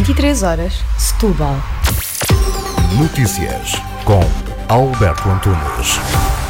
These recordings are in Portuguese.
23h, Setúbal. Notícias com Alberto Antunes.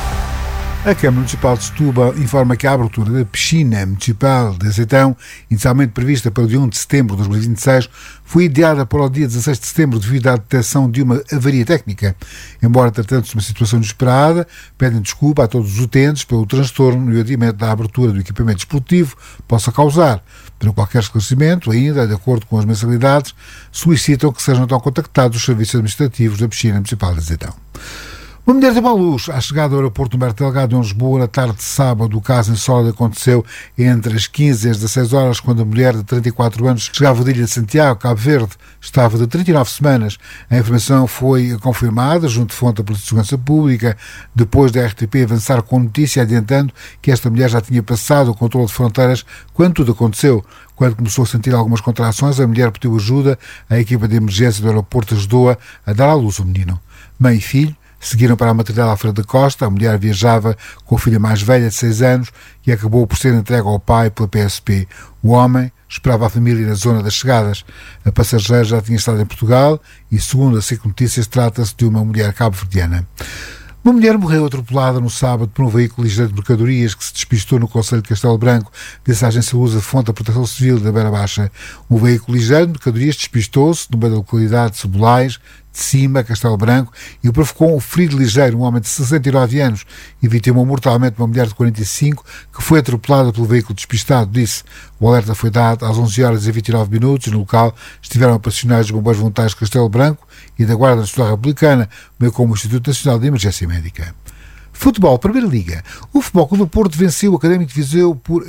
A Câmara Municipal de Setúbal informa que a abertura da piscina municipal de Azeitão, inicialmente prevista para o dia 1 de setembro de 2026, foi adiada para o dia 16 de setembro devido à detecção de uma avaria técnica. Embora tratando-se de uma situação inesperada, pedem desculpa a todos os utentes pelo transtorno e o adiamento da abertura do equipamento esportivo possa causar. Para qualquer esclarecimento, ainda, de acordo com as mensalidades, solicitam que sejam então contactados os serviços administrativos da piscina municipal de Azeitão. Uma mulher deu à luz à chegada ao aeroporto Humberto Delgado em Lisboa na tarde de sábado. O caso insólito aconteceu entre as 15 e as 16 horas, quando a mulher de 34 anos chegava da Ilha de Santiago, Cabo Verde. Estava de 39 semanas. A informação foi confirmada junto de fonte da Polícia de Segurança Pública, depois da RTP avançar com notícia adiantando que esta mulher já tinha passado o controle de fronteiras quando tudo aconteceu. Quando começou a sentir algumas contrações, a mulher pediu ajuda. A equipa de emergência do aeroporto ajudou-a a dar à luz o menino. Mãe e filho seguiram para a maternidade Alfredo da Costa. A mulher viajava com a filha mais velha de 6 anos e acabou por ser entregue ao pai pela PSP. O homem esperava a família na zona das chegadas. A passageira já tinha estado em Portugal e, segundo a SIC Notícias, trata-se de uma mulher cabo-verdiana. Uma mulher morreu atropelada no sábado por um veículo ligeiro de mercadorias que se despistou no concelho de Castelo Branco, disse a agência Lusa, fonte da Proteção Civil da Beira Baixa. Um veículo ligeiro de mercadorias despistou-se no meio da localidade de Cebolais, de Cima, Castelo Branco, e provocou um ferido ligeiro, um homem de 69 anos, e vitimou mortalmente uma mulher de 45 que foi atropelada pelo veículo despistado, disse. O alerta foi dado às 11 horas e 29 minutos e no local estiveram operacionais de bombeiros voluntários de Castelo Branco e da Guarda Nacional Republicana, bem como o Instituto Nacional de Emergência Médica. Futebol, Primeira Liga. O Futebol Clube do Porto venceu o Académico de Viseu por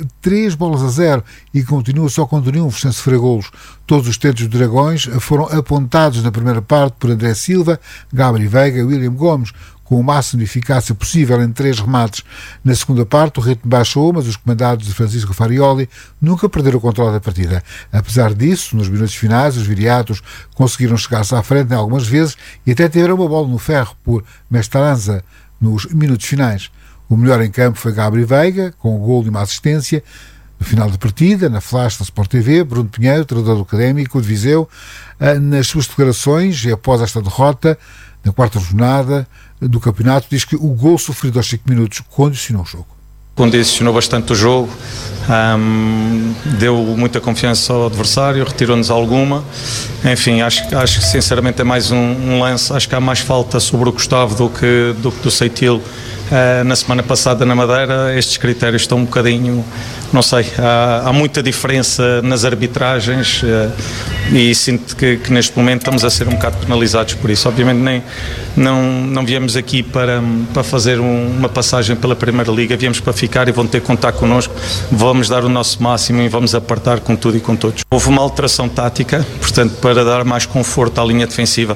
3-0 e continua só com triunfos sem sofrer golos. Todos os tentos dos Dragões foram apontados na primeira parte por André Silva, Gabriel Veiga e William Gomes, com o máximo de eficácia possível em 3 remates. Na segunda parte o ritmo baixou, mas os comandados de Francisco Farioli nunca perderam o controle da partida. Apesar disso, nos minutos finais, os viriatos conseguiram chegar-se à frente algumas vezes e até tiveram uma bola no ferro por Mestaranza nos minutos finais. O melhor em campo foi Gabriel Veiga, com um golo e uma assistência. No final da partida, na flash da Sport TV, Bruno Pinheiro, treinador do Académico de Viseu, nas suas declarações, e após esta derrota, na 4ª jornada do campeonato, diz que o golo sofrido aos 5 minutos condicionou o jogo. Condicionou bastante o jogo, deu muita confiança ao adversário, retirou-nos alguma. Enfim, acho que sinceramente é mais um lance. Acho que há mais falta sobre o Gustavo do que do Seitil. Na semana passada na Madeira, estes critérios estão um bocadinho, não sei, há muita diferença nas arbitragens e sinto que neste momento estamos a ser um bocado penalizados por isso. Obviamente não viemos aqui para fazer uma passagem pela Primeira Liga, viemos para ficar e vão ter que contar connosco, vamos dar o nosso máximo e vamos apertar com tudo e com todos. Houve uma alteração tática, portanto, para dar mais conforto à linha defensiva.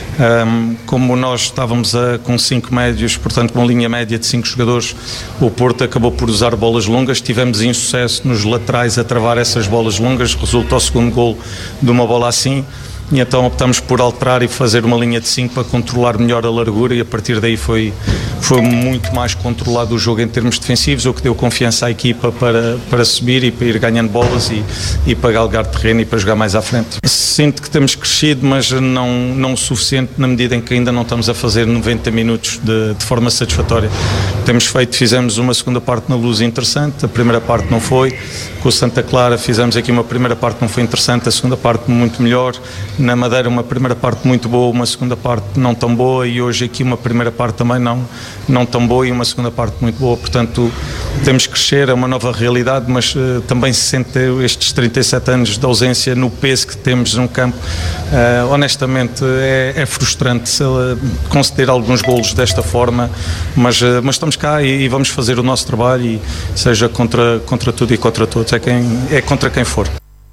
Como nós estávamos com 5 médios, portanto com uma linha média de 5 jogadores, o Porto acabou por usar bolas longas, tivemos insucesso nos laterais a travar essas bolas longas, resulta o segundo golo de uma bola assim, e então optamos por alterar e fazer uma linha de 5 para controlar melhor a largura, e a partir daí foi muito mais controlado o jogo em termos defensivos, o que deu confiança à equipa para subir e para ir ganhando bolas e para galgar terreno e para jogar mais à frente. Sinto que temos crescido, mas não o suficiente, na medida em que ainda não estamos a fazer 90 minutos de forma satisfatória. Fizemos uma segunda parte na Luz interessante, a primeira parte não foi. Com o Santa Clara fizemos aqui uma primeira parte que não foi interessante, a segunda parte muito melhor. Na Madeira uma primeira parte muito boa, uma segunda parte não tão boa, e hoje aqui uma primeira parte também não tão boa e uma segunda parte muito boa. Portanto, temos que crescer, é uma nova realidade, mas também se sente estes 37 anos de ausência no peso que temos num campo. Honestamente é frustrante conceder alguns golos desta forma, mas estamos cá e vamos fazer o nosso trabalho, e seja contra tudo e contra todos, é contra quem for.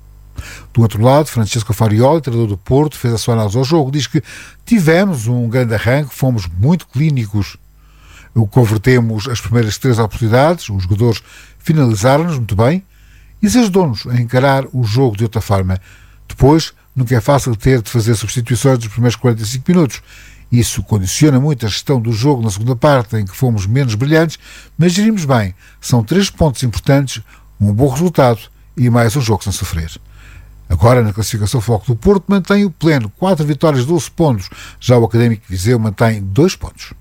Do outro lado, Francisco Farioli, treinador do Porto, fez a sua análise ao jogo, diz que tivemos um grande arranque, fomos muito clínicos, convertemos as primeiras 3 oportunidades, os jogadores finalizaram-nos muito bem e isso ajudou-nos a encarar o jogo de outra forma. Depois, nunca é fácil ter de fazer substituições dos primeiros 45 minutos. Isso condiciona muito a gestão do jogo na segunda parte, em que fomos menos brilhantes, mas gerimos bem. São 3 pontos importantes, um bom resultado e mais um jogo sem sofrer. Agora, na classificação, o Foco do Porto mantém o pleno, 4 vitórias, 12 pontos. Já o Académico de Viseu mantém 2 pontos.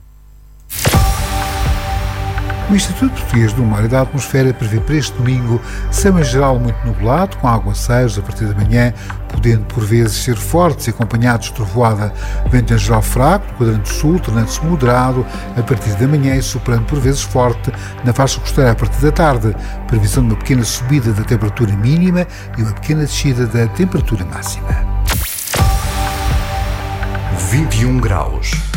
O Instituto Português do Mar e da Atmosfera prevê para este domingo céu em geral muito nublado, com aguaceiros a partir da manhã, podendo por vezes ser fortes e acompanhados de trovoada. Vento em geral fraco, no quadrante sul, tornando-se moderado a partir da manhã e soprando por vezes forte na faixa costeira a partir da tarde. Previsão de uma pequena subida da temperatura mínima e uma pequena descida da temperatura máxima. 21 graus.